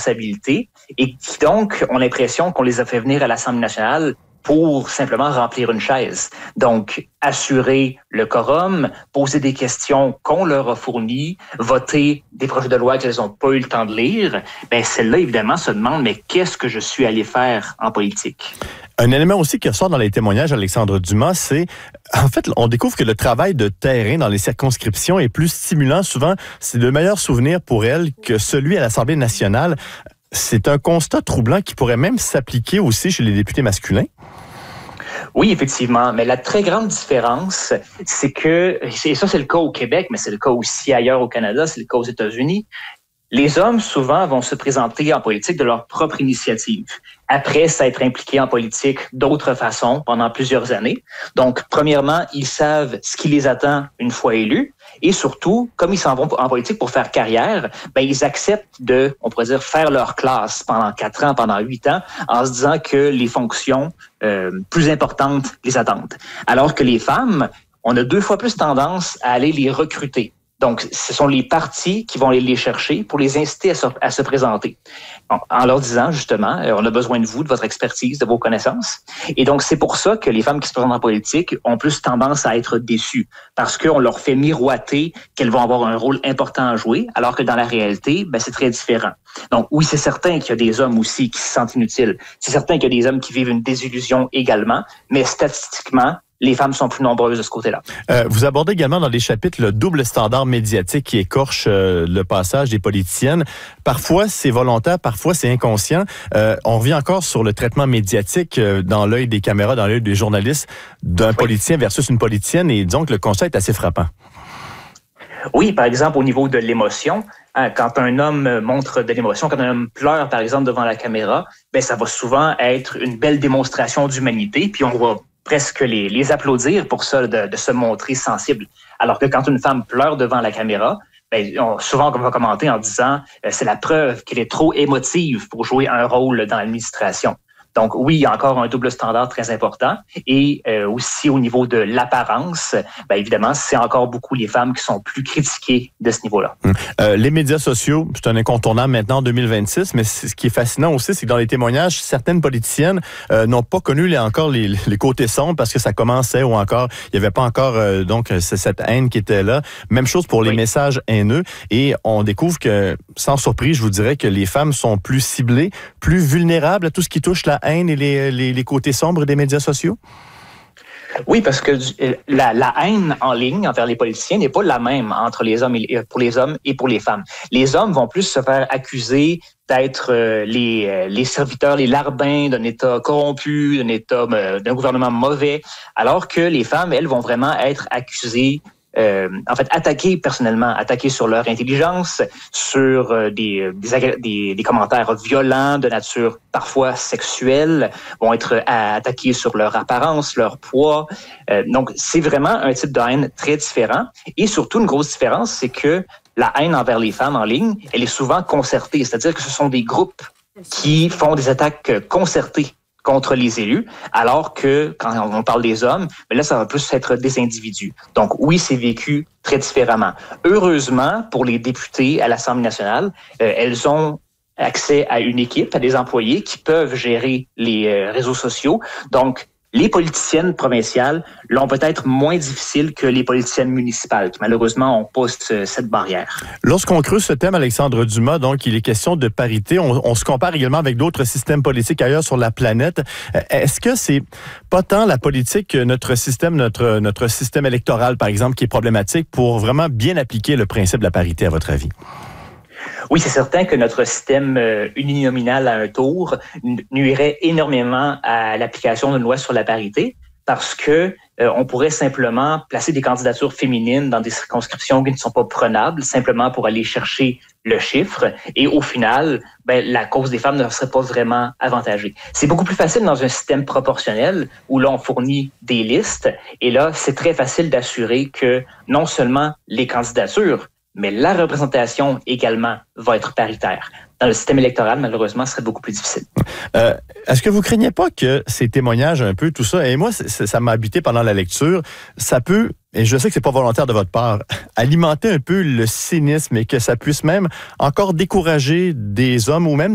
responsabilités et qui donc ont l'impression qu'on les a fait venir à l'Assemblée nationale pour simplement remplir une chaise. Donc, assurer le quorum, poser des questions qu'on leur a fournies, voter des projets de loi qu'elles n'ont pas eu le temps de lire, bien, celles-là, évidemment, se demandent, mais qu'est-ce que je suis allé faire en politique? Un élément aussi qui ressort dans les témoignages d'Alexandre Dumas, c'est, en fait, on découvre que le travail de terrain dans les circonscriptions est plus stimulant. Souvent, c'est de meilleurs souvenirs pour elle que celui à l'Assemblée nationale. C'est un constat troublant qui pourrait même s'appliquer aussi chez les députés masculins. Oui, effectivement, mais la très grande différence, c'est que, et ça c'est le cas au Québec, mais c'est le cas aussi ailleurs au Canada, c'est le cas aux États-Unis, les hommes souvent vont se présenter en politique de leur propre initiative, après s'être impliqués en politique d'autres façons pendant plusieurs années. Donc, premièrement, ils savent ce qui les attend une fois élus, et surtout, comme ils s'en vont en politique pour faire carrière, ben ils acceptent de, on pourrait dire, faire leur classe pendant 4 ans, pendant 8 ans, en se disant que les fonctions plus importantes les attendent. Alors que les femmes, on a 2 fois plus tendance à aller les recruter. Donc, ce sont les partis qui vont aller les chercher pour les inciter à se présenter. En leur disant, justement, on a besoin de vous, de votre expertise, de vos connaissances. Et donc, c'est pour ça que les femmes qui se présentent en politique ont plus tendance à être déçues. Parce qu'on leur fait miroiter qu'elles vont avoir un rôle important à jouer, alors que dans la réalité, ben, c'est très différent. Donc, oui, c'est certain qu'il y a des hommes aussi qui se sentent inutiles. C'est certain qu'il y a des hommes qui vivent une désillusion également. Mais statistiquement, les femmes sont plus nombreuses de ce côté-là. Vous abordez également dans les chapitres le double standard médiatique qui écorche le passage des politiciennes. Parfois, c'est volontaire, parfois, c'est inconscient. On revient encore sur le traitement médiatique dans l'œil des caméras, dans l'œil des journalistes, d'un politicien versus une politicienne, et disons que le constat est assez frappant. Oui, par exemple, au niveau de l'émotion, quand un homme montre de l'émotion, quand un homme pleure, par exemple, devant la caméra, ben ça va souvent être une belle démonstration d'humanité, puis on va presque les applaudir pour ça, de se montrer sensible. Alors que quand une femme pleure devant la caméra, ben, souvent on va commenter en disant c'est la preuve qu'elle est trop émotive pour jouer un rôle dans l'administration. Donc oui, il y a encore un double standard très important. Et aussi au niveau de l'apparence, bien évidemment, c'est encore beaucoup les femmes qui sont plus critiquées de ce niveau-là. Les médias sociaux, c'est un incontournable maintenant en 2026, mais ce qui est fascinant aussi, c'est que dans les témoignages, certaines politiciennes n'ont pas connu encore les côtés sombres parce que ça commençait ou encore, il n'y avait pas encore donc cette haine qui était là. Même chose pour les messages haineux. Et on découvre que, sans surprise, je vous dirais que les femmes sont plus ciblées, plus vulnérables à tout ce qui touche la haine et les côtés sombres des médias sociaux? Oui, parce que la haine en ligne envers les politiciens n'est pas la même entre les hommes pour les hommes et pour les femmes. Les hommes vont plus se faire accuser d'être les serviteurs, les larbins d'un État corrompu, d'un gouvernement mauvais, alors que les femmes, elles, vont vraiment être accusées attaquer personnellement, attaquer sur leur intelligence, sur des commentaires violents de nature parfois sexuelle, vont être attaqués sur leur apparence, leur poids. Donc, c'est vraiment un type de haine très différent. Et surtout, une grosse différence, c'est que la haine envers les femmes en ligne, elle est souvent concertée, c'est-à-dire que ce sont des groupes qui font des attaques concertées contre les élus, alors que quand on parle des hommes, mais là, ça va plus être des individus. Donc oui, c'est vécu très différemment. Heureusement, pour les députés à l'Assemblée nationale, elles ont accès à une équipe, à des employés qui peuvent gérer les réseaux sociaux. Donc, les politiciennes provinciales l'ont peut-être moins difficile que les politiciennes municipales, qui malheureusement ont pas cette barrière. Lorsqu'on creuse ce thème, Alexandre Dumas, donc il est question de parité. On se compare également avec d'autres systèmes politiques ailleurs sur la planète. Est-ce que c'est pas tant la politique que notre système électoral, par exemple, qui est problématique pour vraiment bien appliquer le principe de la parité, à votre avis? Oui, c'est certain que notre système uninominal à un tour nuirait énormément à l'application d'une loi sur la parité parce que on pourrait simplement placer des candidatures féminines dans des circonscriptions qui ne sont pas prenables simplement pour aller chercher le chiffre et au final, la cause des femmes ne serait pas vraiment avantagée. C'est beaucoup plus facile dans un système proportionnel où là, on fournit des listes et là, c'est très facile d'assurer que non seulement les candidatures, mais la représentation également va être paritaire. Dans le système électoral, malheureusement, ce serait beaucoup plus difficile. Est-ce que vous craignez pas que ces témoignages, un peu, tout ça, et moi, ça m'a habité pendant la lecture, ça peut, et je sais que c'est pas volontaire de votre part, alimenter un peu le cynisme et que ça puisse même encore décourager des hommes ou même